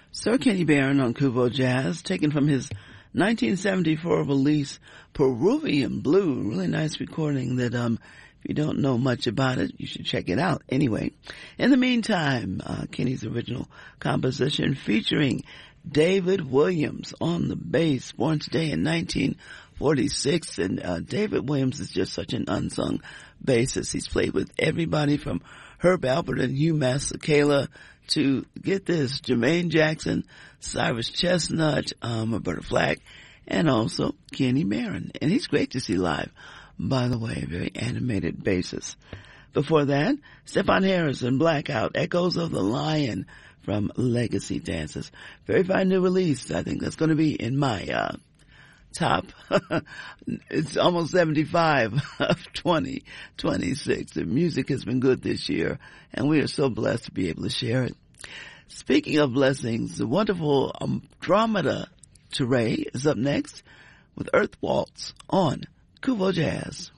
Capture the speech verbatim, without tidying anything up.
Sir Kenny Barron on Kuvo Jazz, taken from his nineteen seventy-four release, Peruvian Blue. Really nice recording that, um, if you don't know much about it, you should check it out. Anyway, in the meantime, uh, Kenny's original composition featuring David Williams on the bass, born today in nineteen forty-six. And uh, David Williams is just such an unsung bassist. He's played with everybody from Herb Alpert and Hugh Masekela to, get this, Jermaine Jackson, Cyrus Chestnut, um, Roberta Flack, and also Kenny Barron. And he's great to see live, by the way, very animated bassist. Before that, Stephon Harris and Blackout, Echoes of the Lion from Legacy Dances. Very fine new release. I think that's going to be in my uh top. It's almost seventy-five of twenty twenty-six. The music has been good this year, and we are so blessed to be able to share it. Speaking of blessings, the wonderful Andromeda Ture is up next with Earth Waltz on Kuvo Jazz.